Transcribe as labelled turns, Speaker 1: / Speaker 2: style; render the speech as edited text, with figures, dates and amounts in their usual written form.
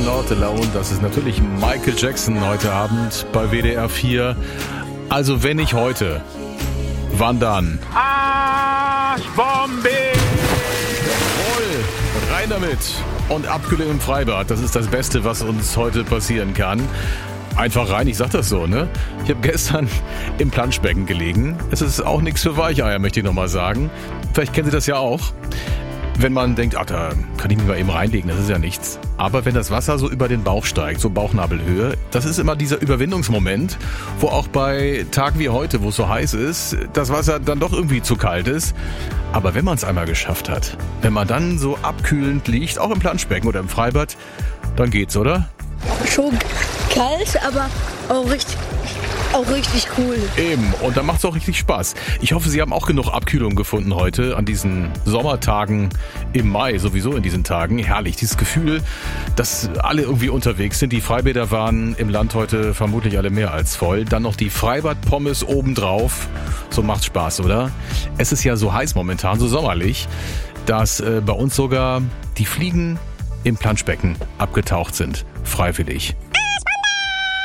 Speaker 1: Not Alone. Das ist natürlich Michael Jackson heute Abend bei WDR 4. Also wenn nicht heute, wann dann?
Speaker 2: Arschbombe!
Speaker 1: Jawohl, rein damit. Und Abkühlung im Freibad, das ist das Beste, was uns heute passieren kann. Einfach rein, ich sag das so, ne? Ich habe gestern im Planschbecken gelegen. Es ist auch nichts für Weicheier, möchte ich nochmal sagen. Vielleicht kennen Sie das ja auch. Wenn man denkt, ach, da kann ich mich mal eben reinlegen, das ist ja nichts. Aber wenn das Wasser so über den Bauch steigt, so Bauchnabelhöhe, das ist immer dieser Überwindungsmoment, wo auch bei Tagen wie heute, wo es so heiß ist, das Wasser dann doch irgendwie zu kalt ist. Aber wenn man es einmal geschafft hat, wenn man dann so abkühlend liegt, auch im Planschbecken oder im Freibad, dann geht's, oder?
Speaker 3: Schon kalt, aber auch richtig cool.
Speaker 1: Eben, und dann macht's auch richtig Spaß. Ich hoffe, Sie haben auch genug Abkühlung gefunden heute an diesen Sommertagen im Mai, sowieso in diesen Tagen. Herrlich, dieses Gefühl, dass alle irgendwie unterwegs sind. Die Freibäder waren im Land heute vermutlich alle mehr als voll. Dann noch die Freibad-Pommes obendrauf. So macht's Spaß, oder? Es ist ja so heiß momentan, so sommerlich, dass bei uns sogar die Fliegen im Planschbecken abgetaucht sind. Freiwillig.